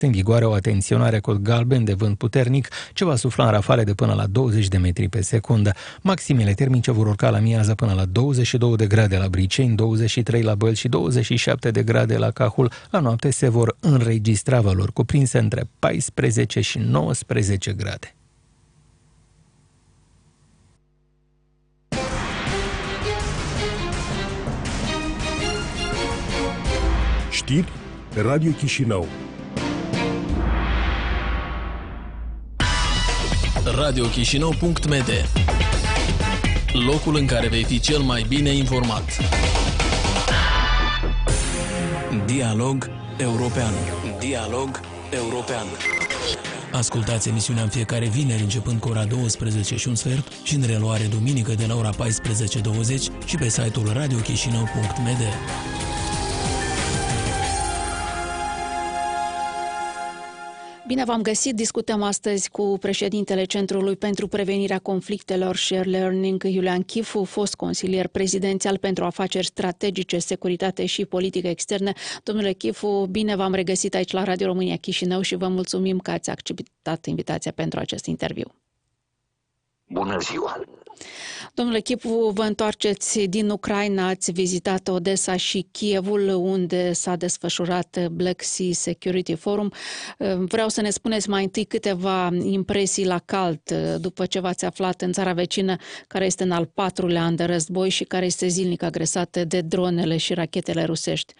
În vigoare o atenționare cod galben de vânt puternic, ce va sufla în rafale de până la 20 de metri pe secundă. Maximele termice vor urca la miază până la 22 de grade la Briceni, 23 la Bălți și 27 de grade la Cahul. La noapte se vor înregistra valori cuprinse între 14 și 19 grade. Știri Radio Chișinău. radiochișinău.md, locul în care vei fi cel mai bine informat. Dialog European. Dialog European. Ascultați emisiunea în fiecare vineri începând cu ora 12:15 și în reluare duminică de la ora 14:20 și pe site-ul radiochișinău.md. Bine v-am găsit! Discutăm astăzi cu președintele Centrului pentru Prevenirea Conflictelor Share Learning, Iulian Chifu, fost consilier prezidențial pentru afaceri strategice, securitate și politică externă. Domnule Chifu, bine v-am regăsit aici la Radio România Chișinău și vă mulțumim că ați acceptat invitația pentru acest interviu. Bună ziua! Domnule Chifu, vă întoarceți din Ucraina, ați vizitat Odessa și Kievul, unde s-a desfășurat Black Sea Security Forum. Vreau să ne spuneți mai întâi câteva impresii la cald după ce v-ați aflat în țara vecină, care este în al 4-lea an de război și care este zilnic agresată de dronele și rachetele rusești.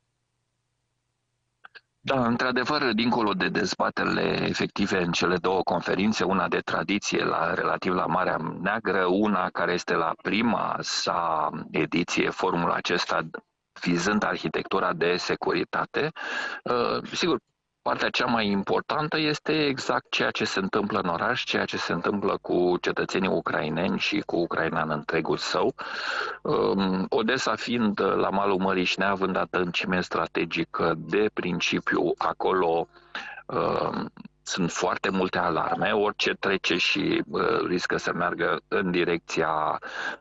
Da, într-adevăr, dincolo de dezbaterile efective în cele două conferințe, una de tradiție relativ la Marea Neagră, una care este la prima sa ediție, forumul acesta vizând arhitectura de securitate, sigur, partea cea mai importantă este exact ceea ce se întâmplă în oraș, ceea ce se întâmplă cu cetățenii ucraineni și cu Ucraina în întregul său. Odessa fiind la malul Mării și neavând adâncime strategică, de principiu acolo sunt foarte multe alarme, orice trece și riscă să meargă în direcția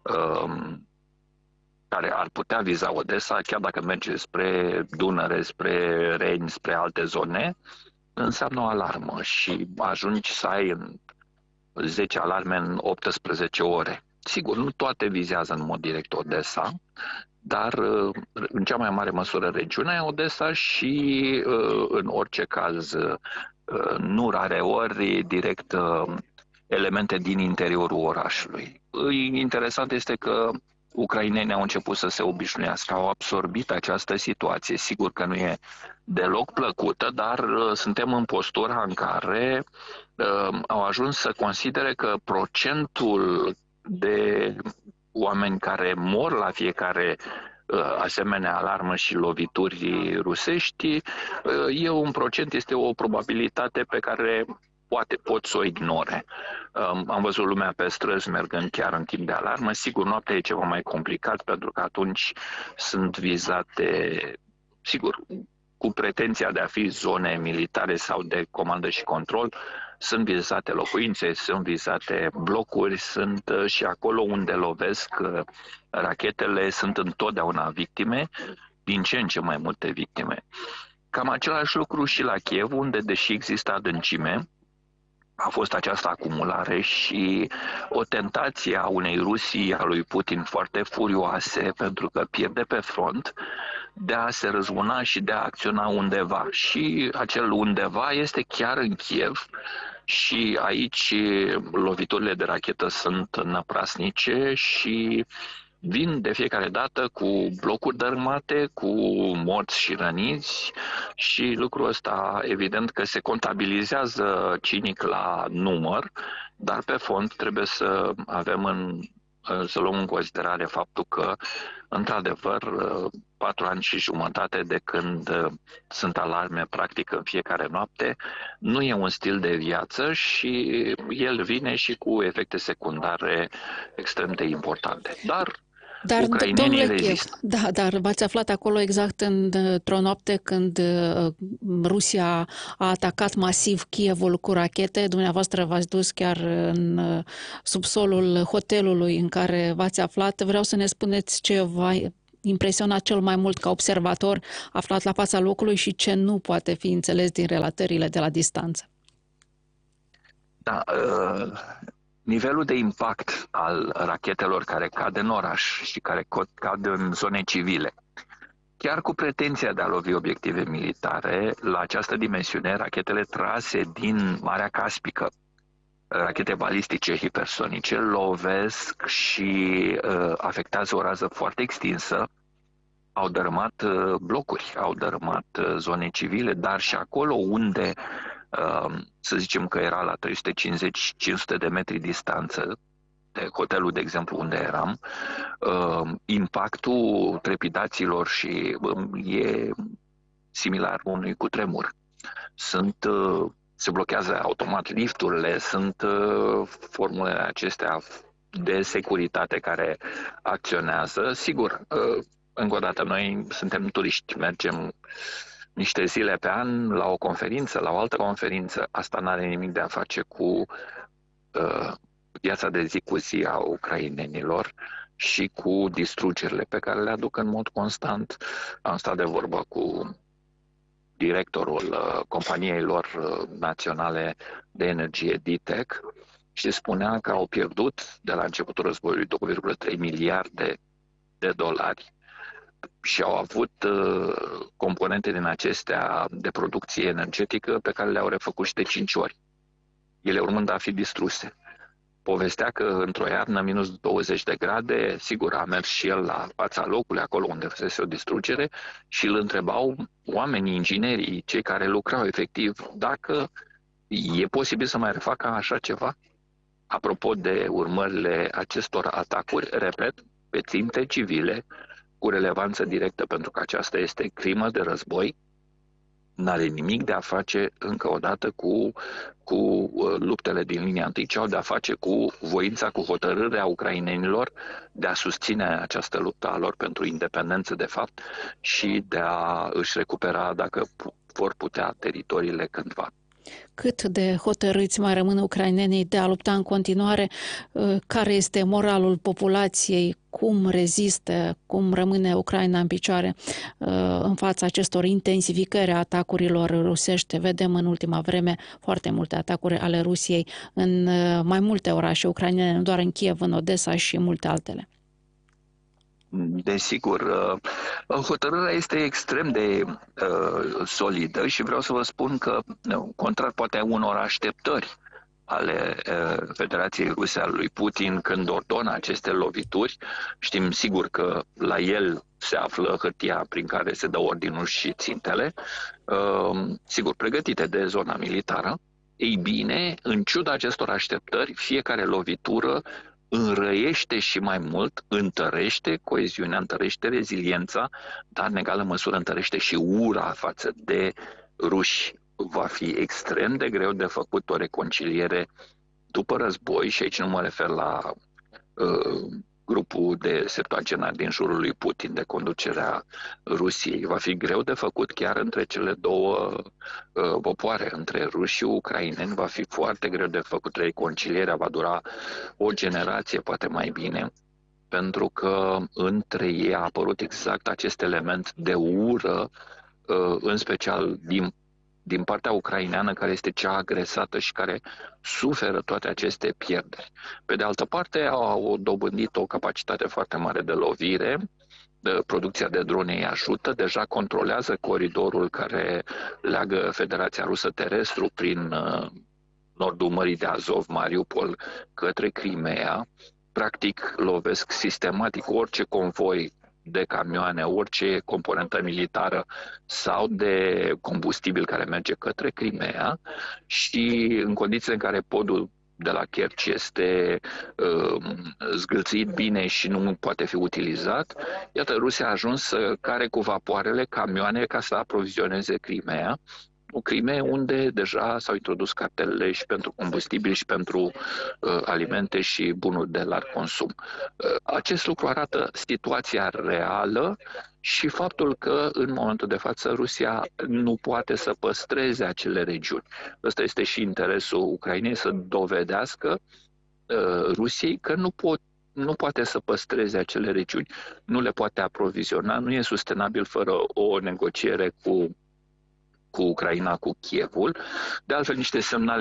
care ar putea viza Odessa, chiar dacă merge spre Dunăre, spre Reni, spre alte zone, înseamnă o alarmă și ajungi să ai 10 alarme în 18 ore. Sigur, nu toate vizează în mod direct Odessa, dar în cea mai mare măsură regiunea Odessa și în orice caz, nu rare ori, direct elemente din interiorul orașului. Interesant este că ucrainenii au început să se obișnuiască, au absorbit această situație. Sigur că nu e deloc plăcută, dar suntem în postura în care au ajuns să considere că procentul de oameni care mor la fiecare asemenea alarmă și lovituri rusești e un procent, este o probabilitate pe care pot să o ignore. Am văzut lumea pe străzi mergând chiar în timp de alarmă. Sigur, noaptea e ceva mai complicat pentru că atunci sunt vizate, sigur, cu pretenția de a fi zone militare sau de comandă și control, sunt vizate locuințe, sunt vizate blocuri, sunt și acolo unde lovesc rachetele, sunt întotdeauna victime, din ce în ce mai multe victime. Cam același lucru și la Kiev, unde, deși există adâncime, a fost această acumulare și o tentație a unei Rusii, a lui Putin, foarte furioase, pentru că pierde pe front, de a se răzbuna și de a acționa undeva. Și acel undeva este chiar în Kiev și aici loviturile de rachetă sunt năprasnice și vin de fiecare dată cu blocuri dărâmate, cu morți și răniți și lucrul ăsta evident că se contabilizează cinic la număr, dar pe fond trebuie să să luăm în considerare faptul că, într-adevăr, 4 ani și jumătate de când sunt alarme practic în fiecare noapte, nu e un stil de viață și el vine și cu efecte secundare extrem de importante. Dar ucrainenii rezistă. Da, dar v-ați aflat acolo exact într-o noapte când Rusia a atacat masiv Kievul cu rachete. Dumneavoastră v-ați dus chiar în subsolul hotelului în care v-ați aflat. Vreau să ne spuneți ce impresionat cel mai mult ca observator aflat la fața locului și ce nu poate fi înțeles din relatările de la distanță? Da, nivelul de impact al rachetelor care cad în oraș și care cad în zone civile, chiar cu pretenția de a lovi obiective militare, la această dimensiune, rachetele trase din Marea Caspică, rachete balistice hipersonice, lovesc și afectează o rază foarte extinsă, au dărâmat blocuri, au dărâmat zone civile, dar și acolo unde, să zicem că era la 350-500 de metri distanță, de hotelul, de exemplu, unde eram, impactul trepidațiilor și e similar unui cutremur. Se blochează automat lifturile, sunt formulele acestea de securitate care acționează. Sigur, încă o dată, noi suntem turiști, mergem niște zile pe an la o conferință, la o altă conferință. Asta nu are nimic de a face cu viața de zi cu zi a ucrainenilor și cu distrugerile pe care le aduc în mod constant. Am stat de vorbă cu directorul companiei lor naționale de energie, DTEC, și spunea că au pierdut de la începutul războiului 2,3 miliarde de dolari și au avut componente din acestea de producție energetică pe care le-au refăcut și de 5 ori. Ele urmând a fi distruse. Povestea că într-o iarnă minus 20 de grade, sigur, a mers și el la fața locului, acolo unde fusese o distrugere, și îl întrebau oamenii, inginerii, cei care lucrau efectiv, dacă e posibil să mai refacă așa ceva. Apropo de urmările acestor atacuri, repet, pe ținte civile, cu relevanță directă, pentru că aceasta este crimă de război, n-are nimic de a face, încă o dată, cu luptele din linia întâi, ce au de a face cu voința, cu hotărârea ucrainenilor de a susține această luptă a lor pentru independență, de fapt, și de a își recupera, dacă vor putea, teritoriile cândva. Cât de hotărâți mai rămân ucrainenii de a lupta în continuare? Care este moralul populației? Cum rezistă? Cum rămâne Ucraina în picioare în fața acestor intensificări a atacurilor rusești? Vedem în ultima vreme foarte multe atacuri ale Rusiei în mai multe orașe ucrainene, nu doar în Kiev, în Odessa și multe altele. Desigur, hotărârea este extrem de solidă și vreau să vă spun că, contrar poate unor așteptări ale Federației Ruse, al lui Putin, când ordonă aceste lovituri, știm sigur că la el se află hârtia prin care se dă ordinul și țintele, sigur pregătite de zona militară. Ei bine, în ciuda acestor așteptări, fiecare lovitură înrăiește și mai mult, întărește coeziunea, întărește reziliența, dar în egală măsură întărește și ura față de ruși. Va fi extrem de greu de făcut o reconciliere după război, și aici nu mă refer la grupul de septuagenari din jurul lui Putin, de conducerea Rusiei. Va fi greu de făcut chiar între cele două popoare, între ruși și ucraineni. Va fi foarte greu de făcut reconcilierea, va dura o generație, poate mai bine, pentru că între ei a apărut exact acest element de ură, în special din partea ucraineană, care este cea agresată și care suferă toate aceste pierderi. Pe de altă parte, au dobândit o capacitate foarte mare de lovire, producția de drone îi ajută, deja controlează coridorul care leagă Federația Rusă terestru prin nordul Mării de Azov, Mariupol, către Crimea. Practic, lovesc sistematic orice convoi de camioane, orice componentă militară sau de combustibil care merge către Crimea, și în condițiile în care podul de la Kerch este zgâlțit bine și nu poate fi utilizat, iată, Rusia a ajuns să care cu vapoarele camioane ca să aprovizioneze Crimea, o Crimea unde deja s-au introdus cartelele și pentru combustibil și pentru alimente și bunuri de larg consum. Acest lucru arată situația reală și faptul că în momentul de față Rusia nu poate să păstreze acele regiuni. Ăsta este și interesul Ucrainei, să dovedească Rusiei că nu pot nu poate să păstreze acele regiuni, nu le poate aproviziona, nu e sustenabil fără o negociere cu Ucraina, cu Kievul. De altfel, niște semnale